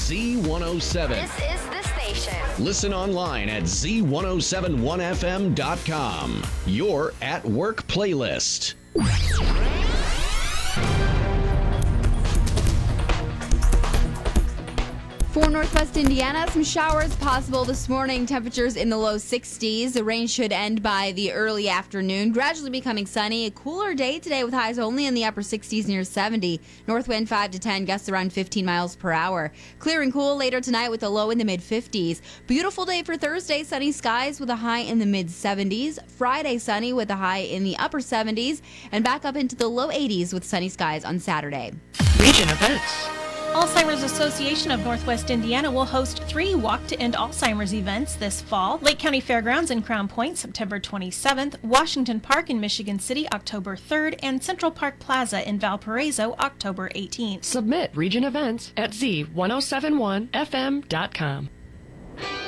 Z107. This is the station. Listen online at z1071fm.com. Your at work playlist. For Northwest Indiana, some showers possible this morning. Temperatures in the low 60s. The rain should end by the early afternoon, gradually becoming sunny. A cooler day today with highs only in the upper 60s near 70. North wind 5 to 10, gusts around 15 miles per hour. Clear and cool later tonight with a low in the mid 50s. Beautiful day for Thursday, sunny skies with a high in the mid 70s. Friday, sunny with a high in the upper 70s. And back up into the low 80s with sunny skies on Saturday. Region events. Alzheimer's Association of Northwest Indiana will host 3 Walk to End Alzheimer's events this fall. Lake County Fairgrounds in Crown Point, September 27th, Washington Park in Michigan City, October 3rd, and Central Park Plaza in Valparaiso, October 18th. Submit region events at z1071fm.com.